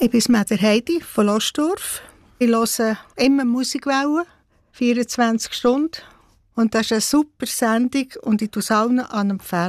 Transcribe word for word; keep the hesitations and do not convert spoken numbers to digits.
Ich bin Meder Heidi von Lostdorf. Ich höre immer Musikwellen, vierundzwanzig Stunden. Und das ist eine super Sendung und ich empfehle es allen.